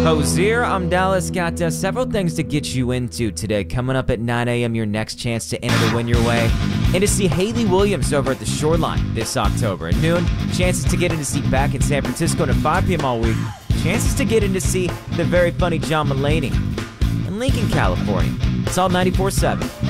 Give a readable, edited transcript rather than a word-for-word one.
Hozier, I'm Dallas. Got several things to get you into today. Coming up at 9 a.m., your next chance to enter the Win Your Way and to see Hayley Williams over at the Shoreline this October. At noon, chances to get in to see back in San Francisco, and at 5 p.m. all week, chances to get in to see the very funny John Mulaney in Lincoln, California. It's all 94.7.